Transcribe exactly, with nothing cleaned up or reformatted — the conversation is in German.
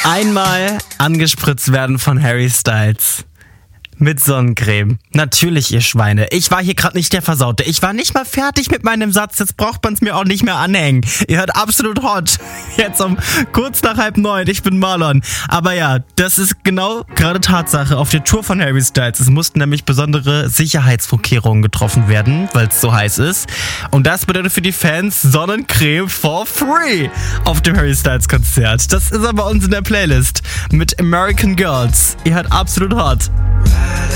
Einmal angespritzt werden von Harry Styles. Mit Sonnencreme. Natürlich, ihr Schweine. Ich war hier gerade nicht der Versaute. Ich war nicht mal fertig mit meinem Satz. Jetzt braucht man es mir auch nicht mehr anhängen. Ihr hört absolut hot. Jetzt um kurz nach halb neun. Ich bin Marlon. Aber ja, das ist genau gerade Tatsache auf der Tour von Harry Styles. Es mussten nämlich besondere Sicherheitsvorkehrungen getroffen werden, weil es so heiß ist. Und das bedeutet für die Fans Sonnencreme for free auf dem Harry Styles Konzert. Das ist aber uns in der Playlist mit American Girls. Ihr hört absolut hot.